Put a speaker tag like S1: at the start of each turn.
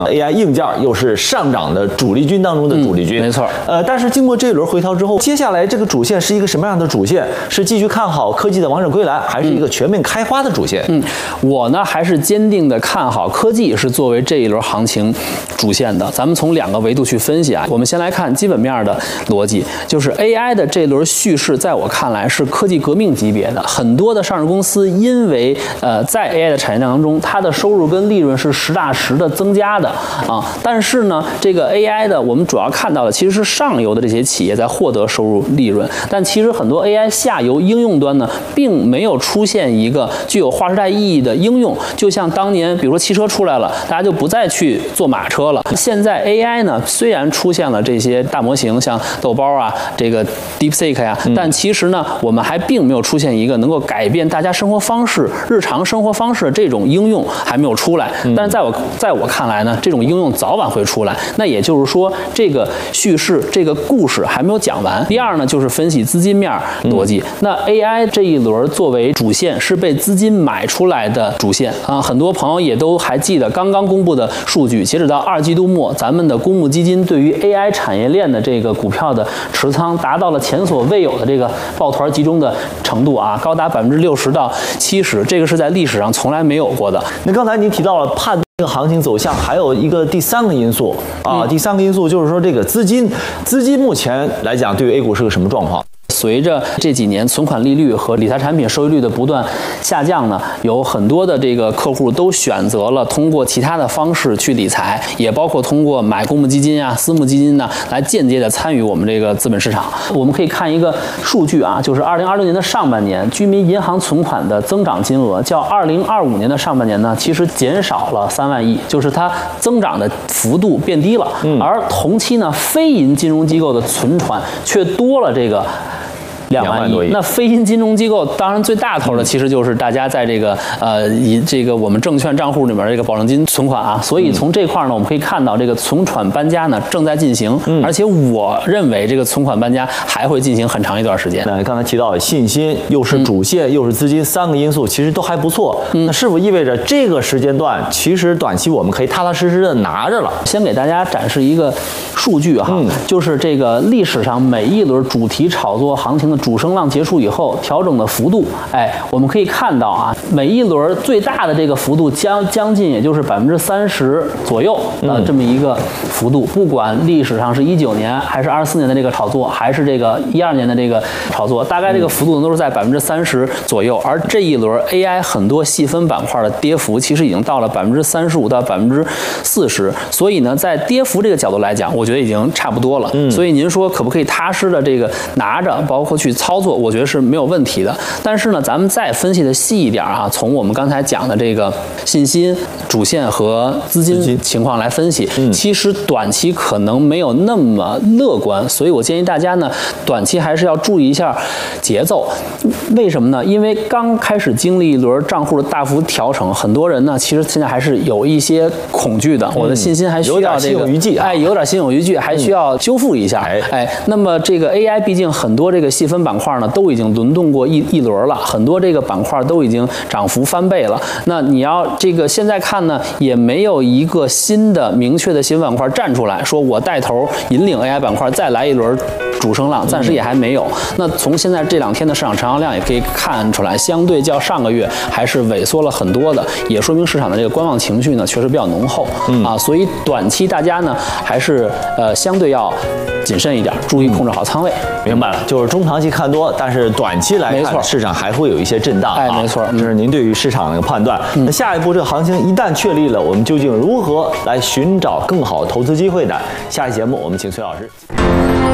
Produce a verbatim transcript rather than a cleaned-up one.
S1: A I 硬件又是上涨的主力军当中的主力军，
S2: 嗯、没错。
S1: 呃，但是经过这一轮回调之后，接下来这个主线是一个什么样的主线？是继续看好科技的王者归来，还是一个全面开花的主线？
S2: 嗯，我呢还是坚定的看好科技是作为这一轮行情主线的。咱们从两个维度去分析啊，我们先来看基本面的逻辑，就是 A I 的这轮蓄势，在我看来是科技革命级别的。很多的上市公司因为呃在 A I 的产业链当中，它的收入跟利润是实打实的增加的。啊，但是呢，这个 A I 的我们主要看到的其实是上游的这些企业在获得收入利润，但其实很多 A I 下游应用端呢，并没有出现一个具有划时代意义的应用。就像当年，比如说汽车出来了，大家就不再去坐马车了。现在 A I 呢，虽然出现了这些大模型，像豆包啊，这个 DeepSeek 呀、啊，但其实呢，我们还并没有出现一个能够改变大家生活方式、日常生活方式的这种应用还没有出来。但是在我在我看来呢，这种应用早晚会出来，那也就是说，这个叙事、这个故事还没有讲完。第二呢，就是分析资金面逻辑。嗯、那 A I 这一轮作为主线，是被资金买出来的主线啊。很多朋友也都还记得刚刚公布的数据，截止到二季度末，咱们的公募基金对于 A I 产业链的这个股票的持仓达到了前所未有的这个抱团集中的程度啊，高达百分之六十到七十，这个是在历史上从来没有过的。
S1: 那刚才您提到了判断这个行情走向，还有一个第三个因素啊，第三个因素就是说这个资金，资金目前来讲对于 A 股是个什么状况？
S2: 随着这几年存款利率和理财产品收益率的不断下降呢，有很多的这个客户都选择了通过其他的方式去理财，也包括通过买公募基金啊、私募基金呢，来间接的参与我们这个资本市场。我们可以看一个数据啊，就是二零二六年的上半年，居民银行存款的增长金额，较二零二五年的上半年呢，其实减少了三万亿，就是它增长的幅度变低了。嗯，而同期呢，非银金融机构的存款却多了这个两万亿。那非银金融机构当然最大头的其实就是大家在这个呃以这个我们证券账户里面这个保证金存款啊，所以从这块呢我们可以看到这个存款搬家呢正在进行，嗯、而且我认为这个存款搬家还会进行很长一段时间。
S1: 那刚才提到信心又是主线、嗯、又是资金三个因素，其实都还不错。嗯、那是否意味着这个时间段其实短期我们可以踏踏实实的拿着了？
S2: 先给大家展示一个数据哈，嗯、就是这个历史上每一轮主题炒作行情的主升浪结束以后调整的幅度，哎，我们可以看到啊，每一轮最大的这个幅度将将近也就是百分之三十左右的这么一个幅度。不管历史上是一九年还是二四年的这个炒作，还是这个一二年的这个炒作，大概这个幅度都是在百分之三十左右。而这一轮 A I 很多细分板块的跌幅其实已经到了百分之三十五到百分之四十，所以呢，在跌幅这个角度来讲，我觉得已经差不多了。嗯，所以您说可不可以踏实的这个拿着，包括去操作？我觉得是没有问题的，但是呢，咱们再分析的细一点啊，从我们刚才讲的这个信心、主线和资金情况来分析，嗯、其实短期可能没有那么乐观，所以我建议大家呢，短期还是要注意一下节奏。为什么呢？因为刚开始经历一轮账户的大幅调整，很多人呢，其实现在还是有一些恐惧的，我的信心还需要这个，
S1: 嗯、
S2: 哎，有点心有余悸，还需要修复一下。哎，哎那么这个 A I 毕竟很多这个细分板块呢都已经轮动过一一轮了，很多这个板块都已经涨幅翻倍了。那你要这个现在看呢，也没有一个新的明确的新板块站出来，说我带头引领 A I 板块再来一轮主升浪，暂时也还没有。那从现在这两天的市场成交量也可以看出来，相对较上个月还是萎缩了很多的，也说明市场的这个观望情绪呢确实比较浓厚、嗯、啊。所以短期大家呢还是呃相对要谨慎一点，注意控制好仓位。
S1: 明白了，就是中长期看多，但是短期来看，市场还会有一些震荡。
S2: 哎，没错，
S1: 这是您对于市场的一个判断。嗯、那下一步这个行情一旦确立了，我们究竟如何来寻找更好投资机会呢？下期节目我们请崔老师。